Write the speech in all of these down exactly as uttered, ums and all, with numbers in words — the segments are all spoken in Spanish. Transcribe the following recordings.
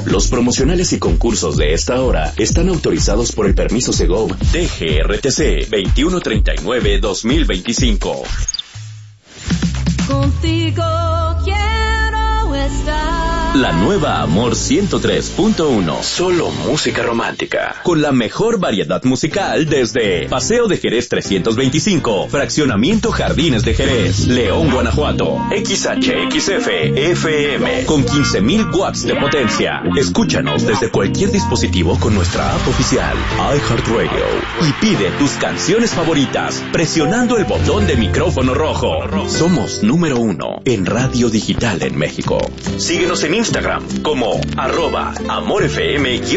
Los promocionales y concursos de esta hora están autorizados por el permiso Segov D G R T C veintiuno treinta y nueve dos mil veinticinco. Contigo quiero estar. La nueva Amor ciento tres punto uno. Solo música romántica. Con la mejor variedad musical desde Paseo de Jerez trescientos veinticinco, Fraccionamiento Jardines de Jerez, León, Guanajuato. X H X F F M con quince mil watts de potencia. Escúchanos desde cualquier dispositivo con nuestra app oficial iHeartRadio y pide tus canciones favoritas presionando el botón de micrófono rojo. Somos número uno en radio digital en México. Síguenos en Instagram como arroba amorfm-mx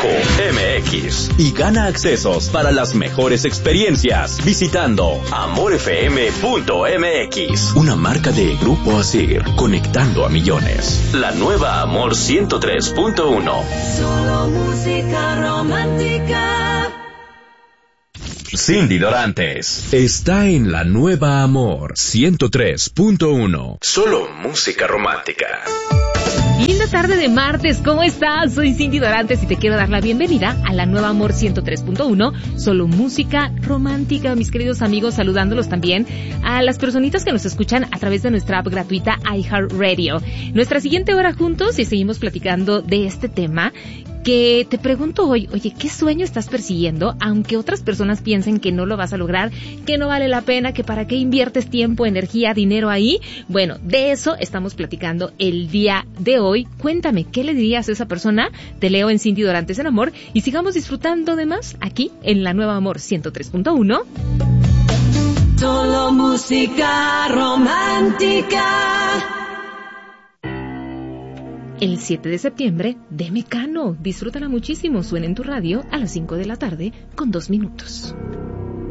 y gana accesos para las mejores experiencias visitando amorfm punto m x. Una marca de Grupo Asir, conectando a millones. La nueva Amor ciento tres punto uno. Solo música romántica. Cindy Dorantes está en la nueva Amor ciento tres punto uno. Solo música romántica. Linda tarde de martes, ¿cómo estás? Soy Cindy Dorantes y te quiero dar la bienvenida a la nueva Amor ciento tres punto uno, solo música romántica, mis queridos amigos, saludándolos también a las personitas que nos escuchan a través de nuestra app gratuita iHeartRadio. Nuestra siguiente hora juntos y seguimos platicando de este tema que te pregunto hoy, oye, ¿qué sueño estás persiguiendo? Aunque otras personas piensen que no lo vas a lograr, que no vale la pena, que para qué inviertes tiempo, energía, dinero ahí. Bueno, de eso estamos platicando el día de hoy. Cuéntame, ¿qué le dirías a esa persona? Te leo en Cindy Dorantes en Amor y sigamos disfrutando de más aquí en la nueva Amor ciento tres punto uno. Solo música romántica. El siete de septiembre de Mecano. Disfrútala muchísimo. Suena en tu radio a las cinco de la tarde con dos minutos.